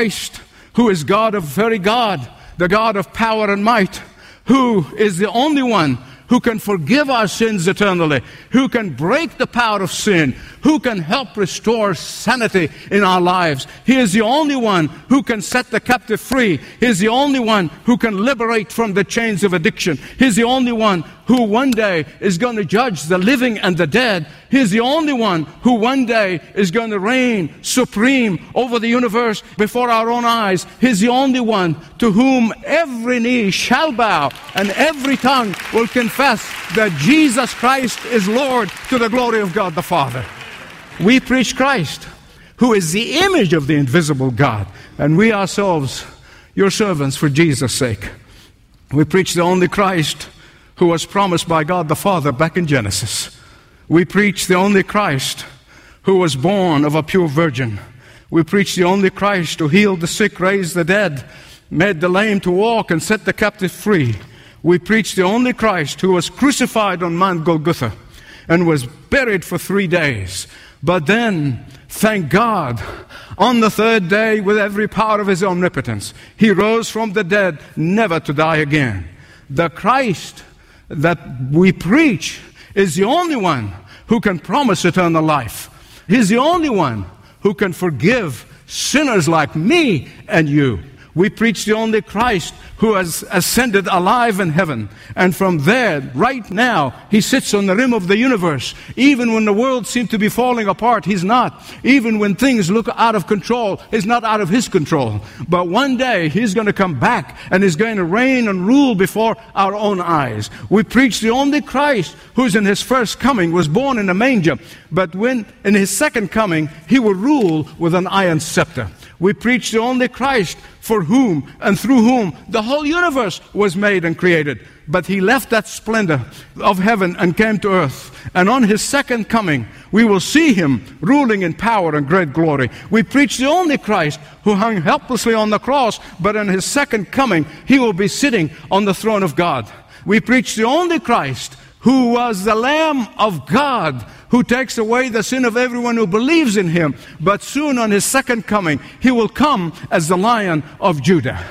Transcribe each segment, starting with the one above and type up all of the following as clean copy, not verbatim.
Christ, who is God of very God, the God of power and might, who is the only one who can forgive our sins eternally, who can break the power of sin, who can help restore sanity in our lives. He is the only one who can set the captive free. He is the only one who can liberate from the chains of addiction. He is the only one who one day is going to judge the living and the dead. He is the only one who one day is going to reign supreme over the universe before our own eyes. He is the only one to whom every knee shall bow and every tongue will confess that Jesus Christ is Lord, to the glory of God the Father. We preach Christ, who is the image of the invisible God, and we ourselves, your servants, for Jesus' sake. We preach the only Christ who was promised by God the Father back in Genesis. We preach the only Christ who was born of a pure virgin. We preach the only Christ who healed the sick, raised the dead, made the lame to walk, and set the captive free. We preach the only Christ who was crucified on Mount Golgotha and was buried for 3 days. But then, thank God, on the third day, with every power of His omnipotence, He rose from the dead, never to die again. The Christ that we preach is the only one who can promise eternal life. He's the only one who can forgive sinners like me and you. We preach the only Christ who has ascended alive in heaven. And from there, right now, He sits on the rim of the universe. Even when the world seems to be falling apart, He's not. Even when things look out of control, He's not out of His control. But one day, He's going to come back and He's going to reign and rule before our own eyes. We preach the only Christ who's in His first coming, was born in a manger. But when in His second coming, He will rule with an iron scepter. We preach the only Christ for whom and through whom the whole universe was made and created. But He left that splendor of heaven and came to earth. And on His second coming, we will see Him ruling in power and great glory. We preach the only Christ who hung helplessly on the cross, but in His second coming, He will be sitting on the throne of God. We preach the only Christ who was the Lamb of God, who takes away the sin of everyone who believes in Him. But soon on His second coming, He will come as the Lion of Judah.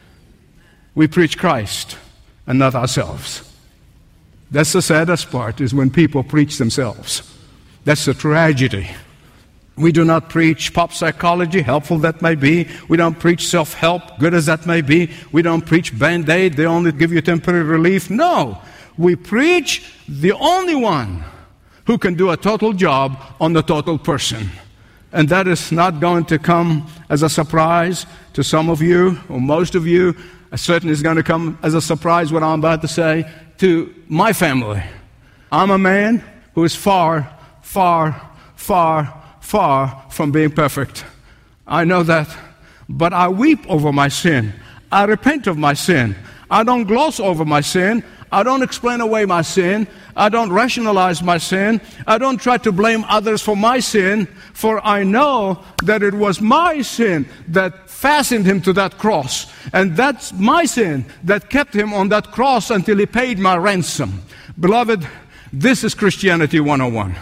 We preach Christ and not ourselves. That's the saddest part, is when people preach themselves. That's the tragedy. We do not preach pop psychology, helpful that may be. We don't preach self-help, good as that may be. We don't preach Band-Aid, they only give you temporary relief. No, we preach the only one who can do a total job on the total person. And that is not going to come as a surprise to some of you, or most of you. Certainly is going to come as a surprise, what I'm about to say, to my family. I'm a man who is far, far, far, far from being perfect. I know that. But I weep over my sin. I repent of my sin. I don't gloss over my sin. I don't explain away my sin. I don't rationalize my sin. I don't try to blame others for my sin, for I know that it was my sin that fastened Him to that cross. And that's my sin that kept Him on that cross until He paid my ransom. Beloved, this is Christianity 101.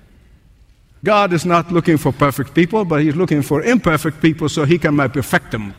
God is not looking for perfect people, but He's looking for imperfect people so He can perfect them.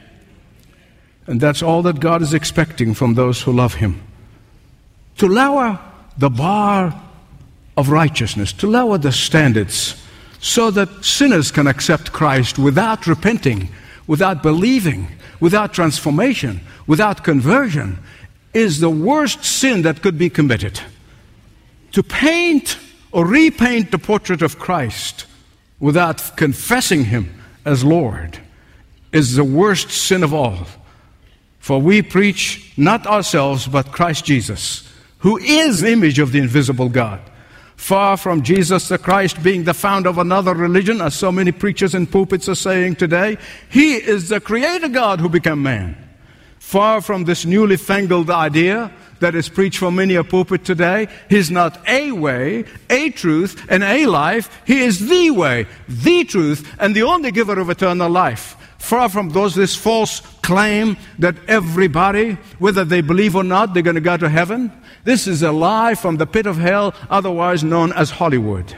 And that's all that God is expecting from those who love Him. To lower the bar of righteousness, to lower the standards, so that sinners can accept Christ without repenting, without believing, without transformation, without conversion, is the worst sin that could be committed. To paint or repaint the portrait of Christ without confessing Him as Lord is the worst sin of all. For we preach not ourselves, but Christ Jesus, who is the image of the invisible God. Far from Jesus the Christ being the founder of another religion, as so many preachers in pulpits are saying today, He is the Creator God who became man. Far from this newly fangled idea that is preached from many a pulpit today, He's not a way, a truth, and a life. He is the way, the truth, and the only giver of eternal life. Far from this false claim that everybody, whether they believe or not, they're going to go to heaven. This is a lie from the pit of hell, otherwise known as Hollywood.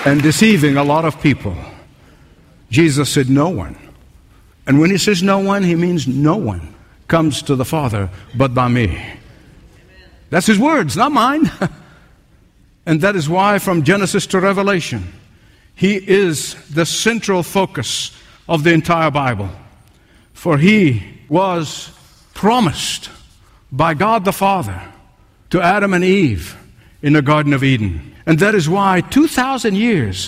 and deceiving a lot of people. Jesus said, no one. And when he says no one, he means no one comes to the Father but by me. That's his words, not mine. And that is why from Genesis to Revelation, he is the central focus of the entire Bible. For he was promised by God the Father to Adam and Eve in the Garden of Eden. And that is why 2,000 years,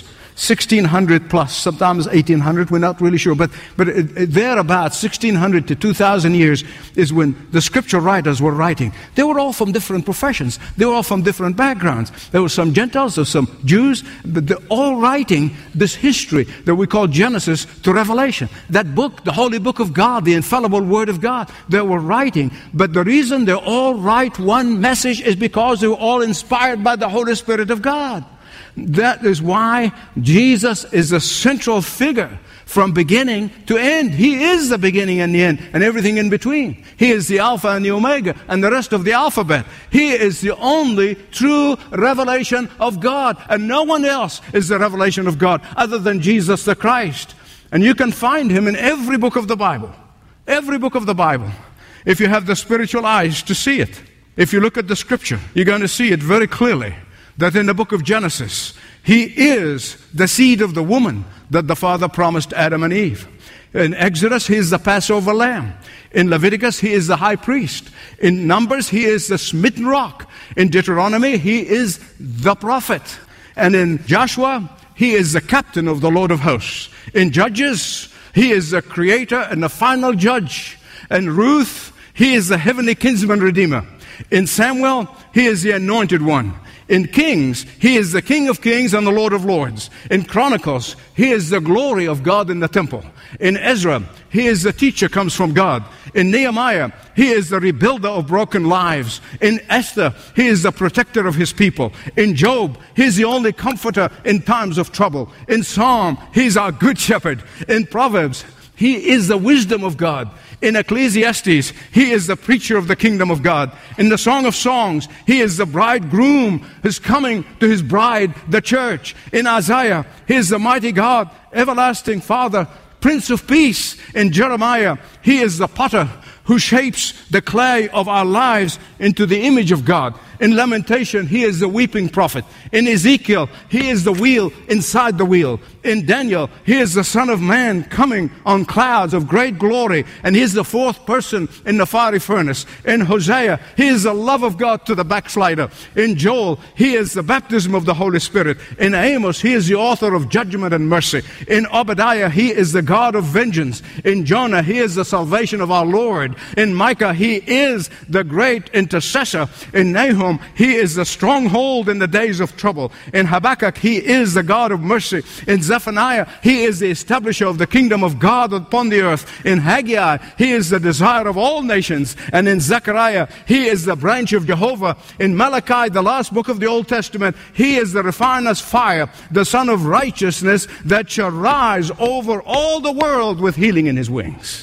1,600 plus, sometimes 1,800, we're not really sure, but thereabouts, 1,600 to 2,000 years is when the scripture writers were writing. They were all from different professions. They were all from different backgrounds. There were some Gentiles, there were some Jews, but they're all writing this history that we call Genesis to Revelation. That book, the holy book of God, the infallible word of God, they were writing. But the reason they all write one message is because they were all inspired by the Holy Spirit of God. That is why Jesus is the central figure from beginning to end. He is the beginning and the end and everything in between. He is the Alpha and the Omega and the rest of the alphabet. He is the only true revelation of God. And no one else is the revelation of God other than Jesus the Christ. And you can find him in every book of the Bible. Every book of the Bible. If you have the spiritual eyes to see it. If you look at the scripture, you're going to see it very clearly. That in the book of Genesis, he is the seed of the woman that the Father promised Adam and Eve. In Exodus, he is the Passover lamb. In Leviticus, he is the high priest. In Numbers, he is the smitten rock. In Deuteronomy, he is the prophet. And in Joshua, he is the captain of the Lord of hosts. In Judges, he is the creator and the final judge. In Ruth, he is the heavenly kinsman redeemer. In Samuel, he is the anointed one. In Kings, he is the King of kings and the Lord of lords. In Chronicles, he is the glory of God in the temple. In Ezra, he is the teacher comes from God. In Nehemiah, he is the rebuilder of broken lives. In Esther, he is the protector of his people. In Job, he is the only comforter in times of trouble. In Psalm, he is our good shepherd. In Proverbs, he is the wisdom of God. In Ecclesiastes, he is the preacher of the kingdom of God. In the Song of Songs, he is the bridegroom who's coming to his bride, the church. In Isaiah, he is the mighty God, everlasting Father, Prince of Peace. In Jeremiah, he is the potter who shapes the clay of our lives into the image of God. In Lamentation, he is the weeping prophet. In Ezekiel, he is the wheel inside the wheel. In Daniel, he is the Son of Man coming on clouds of great glory. And he is the fourth person in the fiery furnace. In Hosea, he is the love of God to the backslider. In Joel, he is the baptism of the Holy Spirit. In Amos, he is the author of judgment and mercy. In Obadiah, he is the God of vengeance. In Jonah, he is the salvation of our Lord. In Micah, he is the great intercessor. In Nahum, he is the stronghold in the days of trouble. In Habakkuk, he is the God of mercy. In Zephaniah, he is the establisher of the kingdom of God upon the earth. In Haggai, he is the desire of all nations. And in Zechariah, he is the branch of Jehovah. In Malachi, the last book of the Old Testament, he is the refiner's fire, the Son of righteousness that shall rise over all the world with healing in his wings.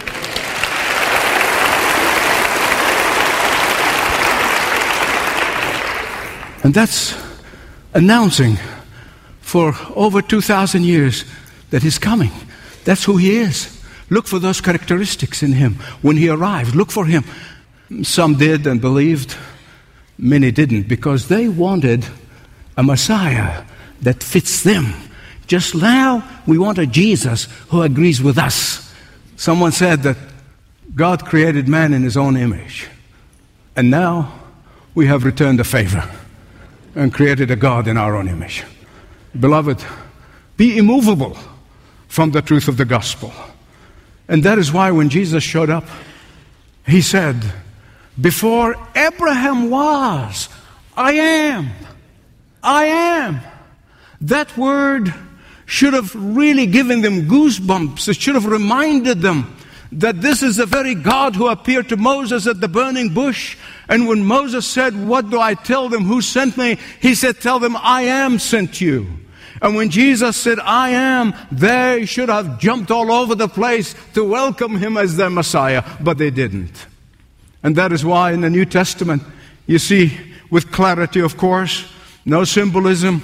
And that's announcing for over 2,000 years that he's coming. That's who he is. Look for those characteristics in him. When he arrived, look for him. Some did and believed. Many didn't because they wanted a Messiah that fits them. Just now, we want a Jesus who agrees with us. Someone said that God created man in his own image. And now, we have returned the favor and created a God in our own image. Beloved, be immovable from the truth of the gospel. And that is why when Jesus showed up, he said, before Abraham was, I am. I am. That word should have really given them goosebumps. It should have reminded them that this is the very God who appeared to Moses at the burning bush. And when Moses said, what do I tell them? Who sent me? He said, tell them, I am sent you. And when Jesus said, I am, they should have jumped all over the place to welcome him as their Messiah. But they didn't. And that is why in the New Testament, you see, with clarity, of course, no symbolism.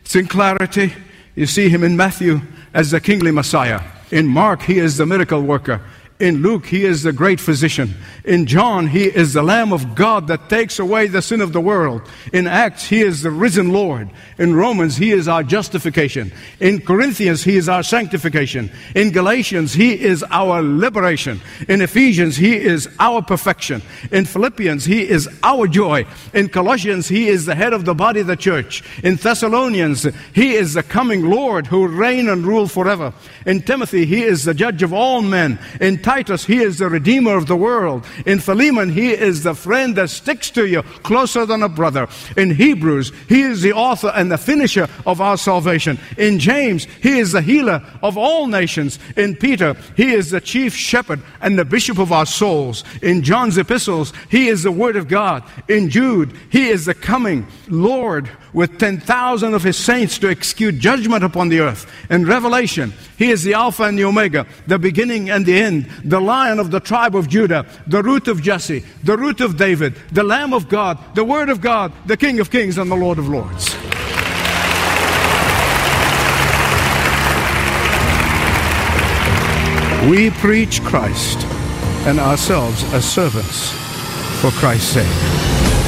It's in clarity. You see him in Matthew as the kingly Messiah. In Mark, he is the miracle worker. In Luke, he is the great physician. In John, he is the Lamb of God that takes away the sin of the world. In Acts, he is the risen Lord. In Romans, he is our justification. In Corinthians, he is our sanctification. In Galatians, he is our liberation. In Ephesians, he is our perfection. In Philippians, he is our joy. In Colossians, he is the head of the body of the church. In Thessalonians, he is the coming Lord who will reign and rule forever. In Timothy, he is the judge of all men. In Titus, he is the redeemer of the world. In Philemon, he is the friend that sticks to you closer than a brother. In Hebrews, he is the author and the finisher of our salvation. In James, he is the healer of all nations. In Peter, he is the chief shepherd and the bishop of our souls. In John's epistles, he is the word of God. In Jude, he is the coming Lord with 10,000 of his saints to execute judgment upon the earth. In Revelation, he is the Alpha and the Omega, the beginning and the end, the Lion of the tribe of Judah, the root of Jesse, the root of David, the Lamb of God, the Word of God, the King of kings and the Lord of lords. We preach Christ and ourselves as servants for Christ's sake.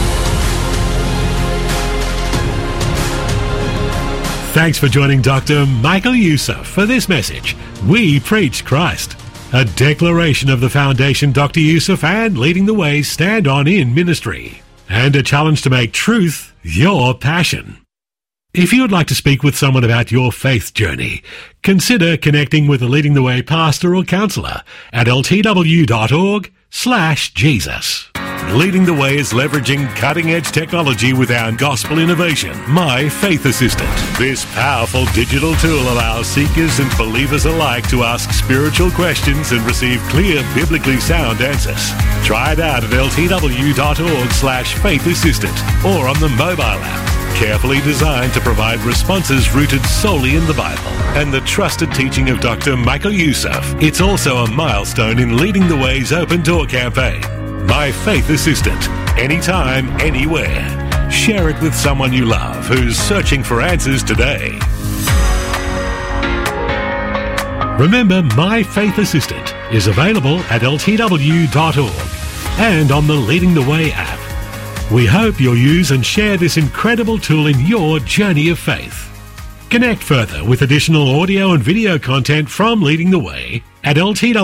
Thanks for joining Dr. Michael Youssef for this message, We Preach Christ, a declaration of the foundation Dr. Youssef and Leading the Way stand on in ministry, and a challenge to make truth your passion. If you would like to speak with someone about your faith journey, consider connecting with a Leading the Way pastor or counsellor at ltw.org/Jesus. Leading the Way is leveraging cutting-edge technology with our gospel innovation, My Faith Assistant. This powerful digital tool allows seekers and believers alike to ask spiritual questions and receive clear, biblically sound answers. Try it out at ltw.org/Faith Assistant or on the mobile app. Carefully designed to provide responses rooted solely in the Bible and the trusted teaching of Dr. Michael Youssef. It's also a milestone in Leading the Way's Open Door campaign. My Faith Assistant, anytime, anywhere. Share it with someone you love who's searching for answers today. Remember, My Faith Assistant is available at ltw.org and on the Leading the Way app. We hope you'll use and share this incredible tool in your journey of faith. Connect further with additional audio and video content from Leading the Way at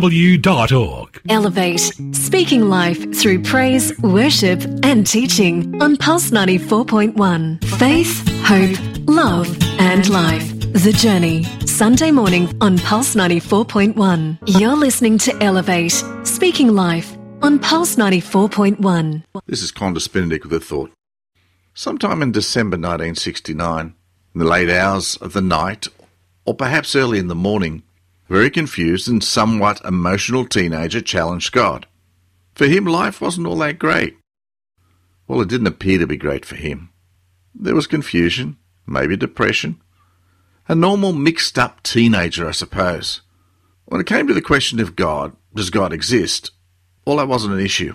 ltw.org. Elevate, speaking life through praise, worship and teaching on Pulse 94.1. Faith, hope, love and life. The Journey, Sunday morning on Pulse 94.1. You're listening to Elevate, speaking life on Pulse 94.1. This is Qantas Benedict with a thought. Sometime in December 1969, in the late hours of the night, or perhaps early in the morning, a very confused and somewhat emotional teenager challenged God. For him, life wasn't all that great. Well, it didn't appear to be great for him. There was confusion, maybe depression. A normal mixed-up teenager, I suppose. When it came to the question of God, does God exist? Well, that wasn't an issue.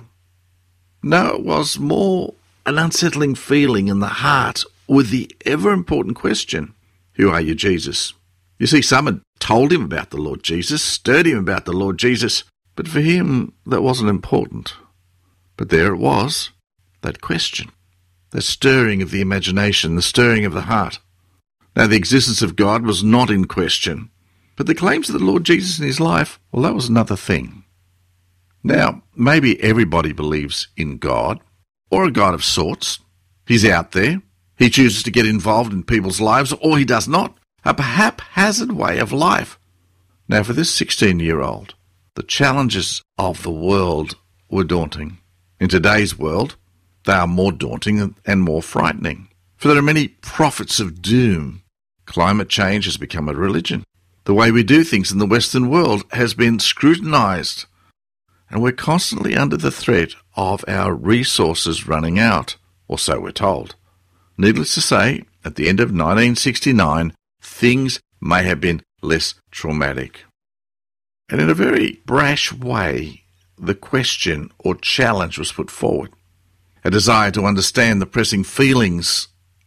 No, it was more an unsettling feeling in the heart with the ever-important question, who are you, Jesus? You see, some had told him about the Lord Jesus, stirred him about the Lord Jesus, but for him that wasn't important. But there it was, that question, the stirring of the imagination, the stirring of the heart. Now, the existence of God was not in question, but the claims of the Lord Jesus in his life, well, that was another thing. Now, maybe everybody believes in God, or a God of sorts. He's out there. He chooses to get involved in people's lives, or he does not. A haphazard way of life. Now, for this 16-year-old, the challenges of the world were daunting. In today's world, they are more daunting and more frightening. For there are many prophets of doom. Climate change has become a religion. The way we do things in the Western world has been scrutinized, and we're constantly under the threat of our resources running out, or so we're told. Needless to say, at the end of 1969, things may have been less traumatic. And in a very brash way, the question or challenge was put forward. A desire to understand the pressing feelings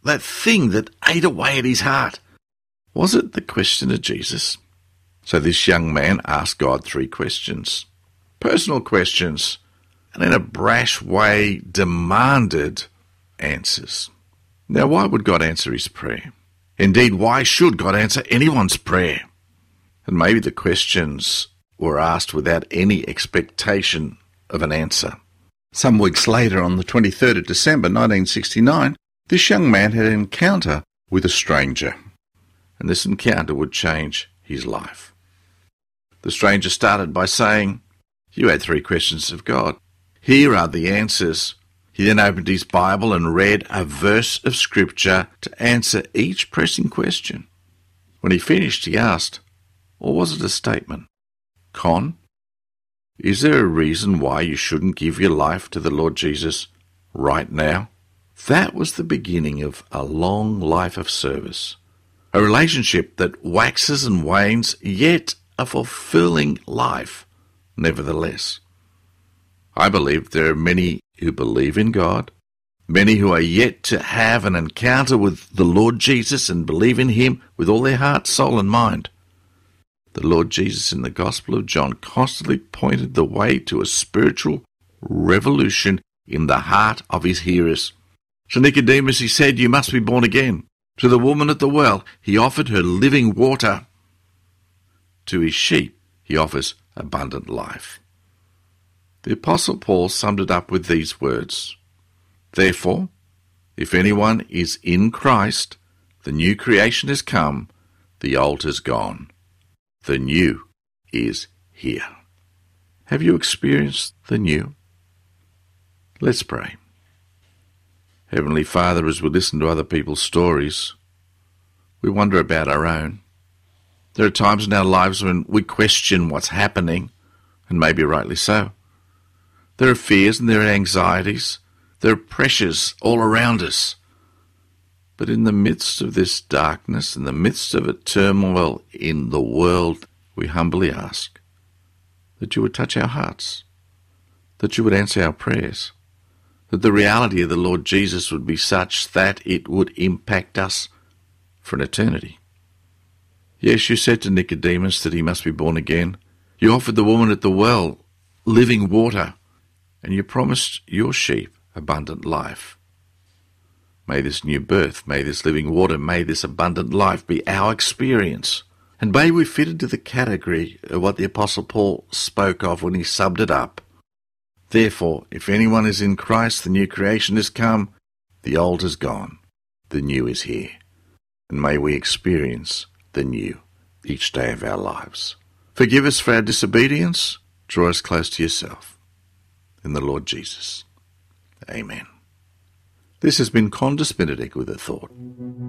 that thing that ate away at his heart? Was it the question of Jesus? So this young man asked God 3 questions, personal questions, and in a brash way demanded answers. Now, why would God answer his prayer? Indeed, why should God answer anyone's prayer? And maybe the questions were asked without any expectation of an answer. Some weeks later, on the 23rd of December 1969, this young man had an encounter with a stranger, and this encounter would change his life. The stranger started by saying, "You had 3 questions of God. Here are the answers." He then opened his Bible and read a verse of Scripture to answer each pressing question. When he finished, he asked, or was it a statement? "Con, is there a reason why you shouldn't give your life to the Lord Jesus right now?" That was the beginning of a long life of service, a relationship that waxes and wanes, yet a fulfilling life nevertheless. I believe there are many who believe in God, many who are yet to have an encounter with the Lord Jesus and believe in him with all their heart, soul and mind. The Lord Jesus in the Gospel of John constantly pointed the way to a spiritual revolution in the heart of his hearers. To Nicodemus he said, "You must be born again." To the woman at the well, he offered her living water. To his sheep, he offers abundant life. The Apostle Paul summed it up with these words, "Therefore, if anyone is in Christ, the new creation has come, the old has gone. The new is here." Have you experienced the new? Let's pray. Heavenly Father, as we listen to other people's stories, we wonder about our own. There are times in our lives when we question what's happening, and maybe rightly so. There are fears and there are anxieties. There are pressures all around us. But in the midst of this darkness, in the midst of a turmoil in the world, we humbly ask that you would touch our hearts, that you would answer our prayers, that the reality of the Lord Jesus would be such that it would impact us for an eternity. Yes, you said to Nicodemus that he must be born again. You offered the woman at the well living water, and you promised your sheep abundant life. May this new birth, may this living water, may this abundant life be our experience. And may we fit into the category of what the Apostle Paul spoke of when he summed it up. Therefore, if anyone is in Christ, the new creation has come, the old has gone, the new is here. And may we experience the new each day of our lives. Forgive us for our disobedience. Draw us close to yourself. In the Lord Jesus. Amen. This has been Qantas Benedict with a Thought.